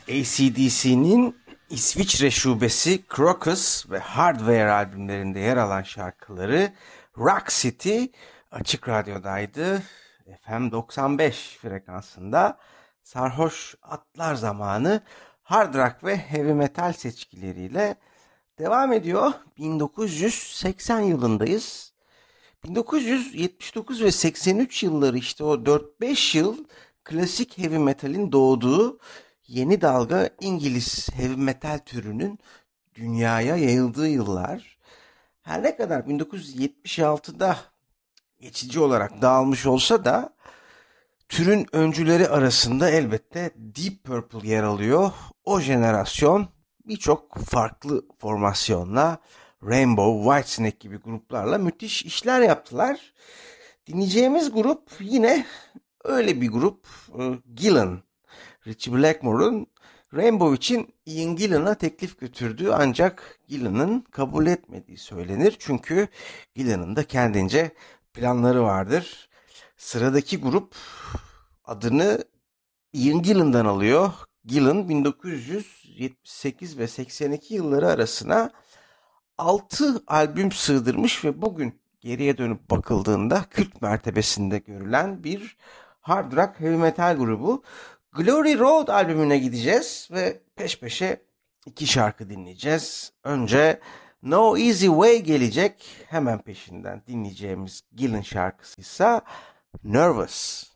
AC/DC'nin İsviçre şubesi Crocus ve Hardware albümlerinde yer alan şarkıları Rock City açık radyodaydı. FM 95 frekansında sarhoş atlar zamanı hard rock ve heavy metal seçkileriyle devam ediyor. 1980 yılındayız. 1979 ve 83 yılları işte o 4-5 yıl klasik heavy metalin doğduğu yeni dalga İngiliz heavy metal türünün dünyaya yayıldığı yıllar. Her ne kadar 1976'da geçici olarak dağılmış olsa da türün öncüleri arasında elbette Deep Purple yer alıyor. O jenerasyon birçok farklı formasyonla Rainbow, Whitesnake gibi gruplarla müthiş işler yaptılar. Dinleyeceğimiz grup yine öyle bir grup. Gillan. Ritchie Blackmore'un Rainbow için Ian Gillan'a teklif götürdüğü ancak Gillan'ın kabul etmediği söylenir. Çünkü Gillan'ın da kendince planları vardır. Sıradaki grup adını Ian Gillan'dan alıyor. Gillan 1978 ve 82 yılları arasına 6 albüm sığdırmış ve bugün geriye dönüp bakıldığında kült mertebesinde görülen bir hard rock heavy metal grubu. Glory Road albümüne gideceğiz ve peş peşe iki şarkı dinleyeceğiz. Önce No Easy Way gelecek. Hemen peşinden dinleyeceğimiz Gillan şarkısı ise Nervous.